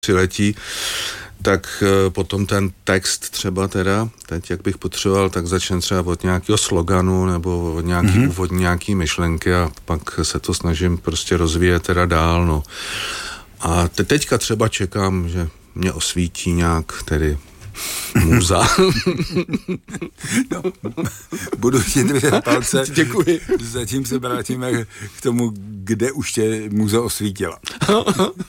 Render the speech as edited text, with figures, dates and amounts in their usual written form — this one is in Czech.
přiletí, tak potom ten text třeba teda, teď jak bych potřeboval, tak začne třeba od nějakého sloganu nebo od nějaký úvodní nějaký myšlenky a pak se to snažím prostě rozvíjet teda dál, no. A teďka třeba čekám, že mě osvítí nějak tedy můza. No, budu ti držet palce. Děkuji. Zatím se vrátíme k tomu, kde už tě můza osvítila.